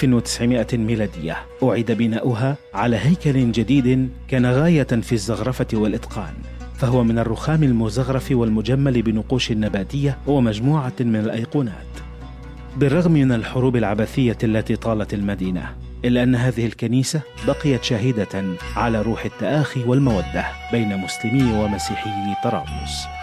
1900 ميلادية أعيد بناؤها على هيكل جديد كان غاية في الزخرفة والإتقان، فهو من الرخام المزخرف والمجمل بنقوش نباتية ومجموعة من الأيقونات. بالرغم من الحروب العبثية التي طالت المدينة، إلا أن هذه الكنيسة بقيت شاهدة على روح التآخي والمودة بين مسلمي ومسيحي طرابلس.